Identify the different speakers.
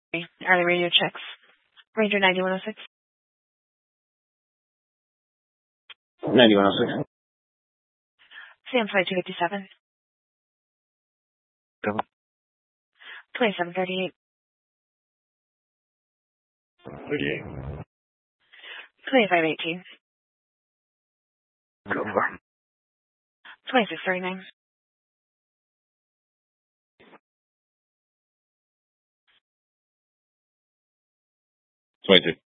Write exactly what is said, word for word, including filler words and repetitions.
Speaker 1: Early radio checks. Ranger ninety-one oh six.
Speaker 2: ninety-one oh six.
Speaker 1: Sam flight two fifty-seven.
Speaker 2: Double.
Speaker 1: twenty-seven thirty-eight.
Speaker 2: thirty-eight.
Speaker 1: twenty-five eighteen.
Speaker 2: Go for.
Speaker 1: twenty-six thirty-nine.
Speaker 2: twenty-two.